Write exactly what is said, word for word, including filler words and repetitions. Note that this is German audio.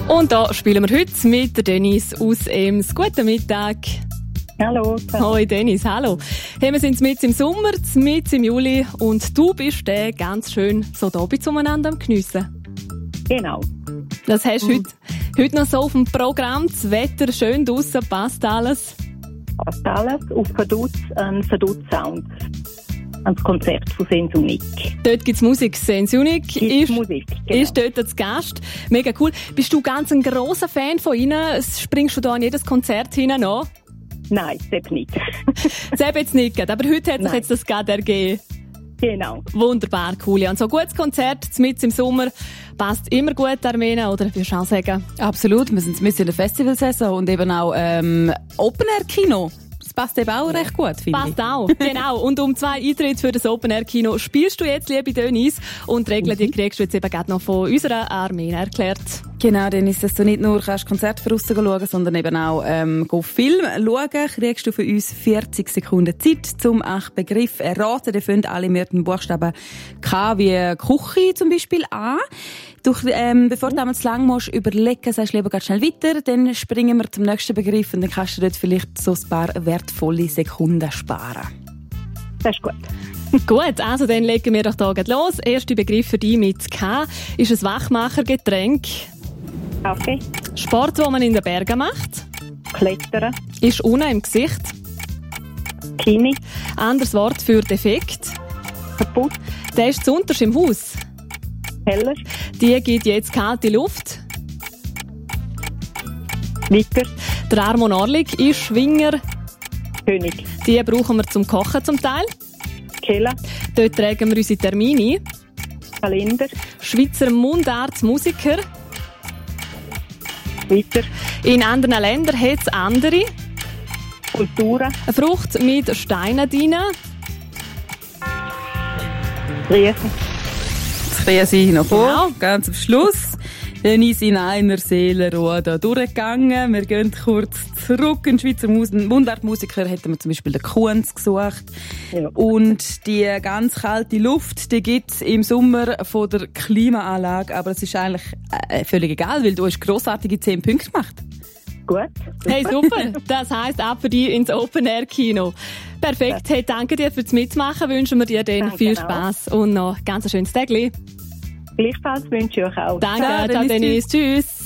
Und da spielen wir heute mit der Dennis aus Ems. Guten Mittag. Hallo. Hoi Dennis, hallo. Hey, wir sind mit im Sommer, mit im Juli und du bist der ganz schön so da bei zueinander am Geniessen. Genau. Das hast du mhm. heute, heute noch so auf dem Programm. Das Wetter schön draussen, passt alles? Passt alles. Auf Verdutz, ein Verdutz-Sound. Ans Konzert von Sensunik. Dort gibt es Musik. Sensunik ist, Musik, genau. ist dort als Gast. Mega cool. Bist du ganz ein grosser Fan von ihnen? Springst du da an jedes Konzert hinein noch? Nein, das nicht. Das jetzt nicht, aber heute hat sich Nein. jetzt das gerade ergeben. Genau. Wunderbar, cool. Ja, und so ein gutes Konzert mitten im Sommer passt immer gut, Armena, oder würdest du auch sagen? Absolut, wir sind mitten in der Festivalsaison und eben auch ähm, Open-Air-Kino. Das passt eben auch recht gut, finde ich. Passt auch, genau. Und um zwei Eintritte für das Open-Air-Kino spielst du jetzt, liebe Dennis. Und die Regeln, mhm. die kriegst du jetzt eben gerade noch von unserer Armena erklärt. Genau, Dennis, dass du nicht nur kannst Konzerte von aussen schauen, sondern eben auch ähm, Film schauen, kriegst du von uns vierzig Sekunden Zeit, um acht Begriffe erraten. Die fangen alle mit dem Buchstaben K wie Küche zum Beispiel an. Du, ähm, bevor du einmal zu lang musst überlegen, sagst du lieber ganz schnell weiter, dann springen wir zum nächsten Begriff und dann kannst du dort vielleicht so ein paar wertvolle Sekunden sparen. Das ist gut. Gut, also dann legen wir doch da gleich los. Erster Begriff für dich mit K ist ein Wachmachergetränk. Kaffee. Sport, den man in den Bergen macht. Klettern. Ist unten im Gesicht. Kini. Anderes Wort für defekt. Kaputt. Der ist zuunterst im Haus. Heller. Die gibt jetzt kalte Luft. Weiter. Der Arm Orlik ist Schwinger. König. Die brauchen wir zum Kochen zum Teil. Keller. Dort tragen wir unsere Termine. Kalender. Schweizer Mundartsmusiker. Weiter. In anderen Ländern hat es andere. Kulturen. Eine Frucht mit Steinen drin. Riesen. Jetzt kriegen Sie noch vor, Genau. ganz am Schluss. Dennis in einer Seelenruhe da durchgegangen. Wir gehen kurz zurück. Ein Schweizer Mus- Mundartmusiker hätten wir zum Beispiel den Kunz gesucht. Ja. Und die ganz kalte Luft, die gibt es im Sommer von der Klimaanlage. Aber es ist eigentlich äh, völlig egal, weil du hast grossartige zehn Punkte gemacht. Gut. Hey, super. Das heisst, ab für dich ins Open-Air-Kino. Perfekt. Hey, danke dir fürs Mitmachen. Wünschen wir dir dann Danke viel auch. Spass und noch ganz ein schönes Tag. Gleichfalls wünsche ich euch auch. Danke, Ciao, ciao Dennis. Dennis. Tschüss.